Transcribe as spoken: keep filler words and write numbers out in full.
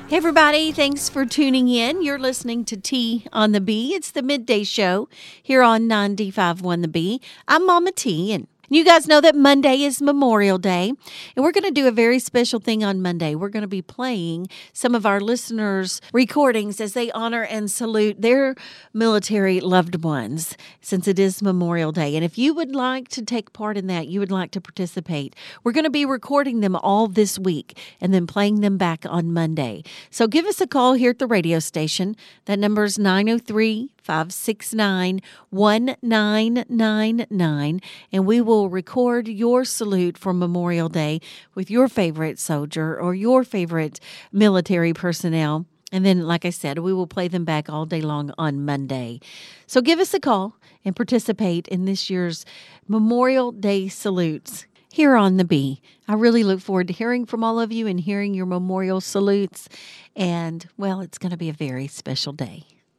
Hey, everybody. Thanks for tuning in. You're listening to T on the B. It's the midday show here on ninety-five point one The B. I'm Mama T, and you guys know that Monday is Memorial Day, and we're going to do a very special thing on Monday. We're going to be playing some of our listeners' recordings as they honor and salute their military loved ones, since it is Memorial Day. And if you would like to take part in that, you would like to participate, we're going to be recording them all this week and then playing them back on Monday. So give us a call here at the radio station. That number is nine oh three, five six nine, one nine nine nine, and we will record your salute for Memorial Day with your favorite soldier or your favorite military personnel. And then, like I said, we will play them back all day long on Monday. So give us a call and participate in this year's Memorial Day salutes here on the B. I really look forward to hearing from all of you and hearing your memorial salutes. And, well, it's going to be a very special day.